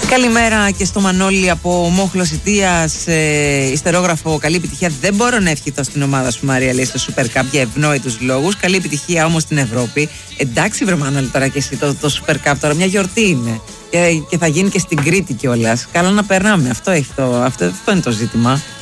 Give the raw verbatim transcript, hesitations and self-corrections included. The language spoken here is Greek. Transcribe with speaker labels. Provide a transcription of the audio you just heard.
Speaker 1: Καλημέρα και στο Μανώλη από Μόχλος Ιτίας, ε, ιστερόγραφο. Καλή επιτυχία. Δεν μπορώ να ευχηθώ στην ομάδα σου, Μαρία, λέει, στο Super Cup για ευνόητους λόγους. Καλή επιτυχία όμως στην Ευρώπη. Εντάξει, βρε Μανώλη, τώρα και εσύ το, το Super Cup, τώρα μια γιορτή είναι. Και, και θα γίνει και στην Κρήτη κιόλας. Καλά να περνάμε. Αυτό, έχει το, αυτό, αυτό είναι το ζήτημα.